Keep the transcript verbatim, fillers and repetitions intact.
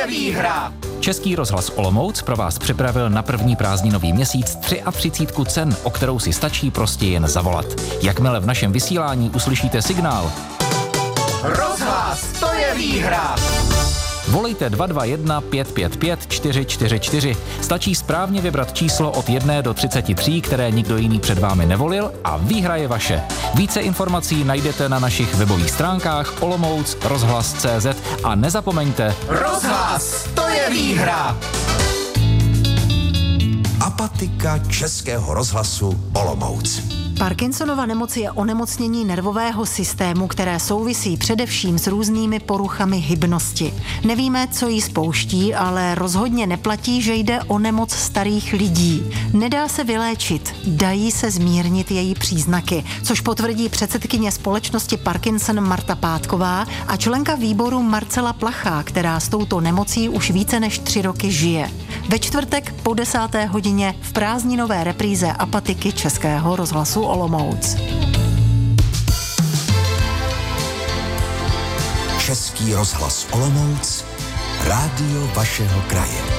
je výhra! Český rozhlas Olomouc pro vás připravil na první prázdninový měsíc třicet tři cen, o kterou si stačí prostě jen zavolat. Jakmile v našem vysílání uslyšíte signál Rozhlas, to je výhra! Volejte dva dva jedna pět pět pět čtyři čtyři čtyři. Stačí správně vybrat číslo od jedné do třiceti tří, které nikdo jiný před vámi nevolil a výhra je vaše. Více informací najdete na našich webových stránkách olomouc rozhlas tečka cé zet a nezapomeňte Rozhlas, to je výhra! Apatika Českého rozhlasu Olomouc. Parkinsonova nemoc je onemocnění nervového systému, které souvisí především s různými poruchami hybnosti. Nevíme, co ji spouští, ale rozhodně neplatí, že jde o nemoc starých lidí. Nedá se vyléčit, dají se zmírnit její příznaky, což potvrdí předsedkyně společnosti Parkinson Marta Pátková a členka výboru Marcela Plachá, která s touto nemocí už více než tři roky žije. Ve čtvrtek po desáté hodině v prázdninové repríze Apatiky Českého rozhlasu Olomouc. Český rozhlas Olomouc, rádio vašeho kraje.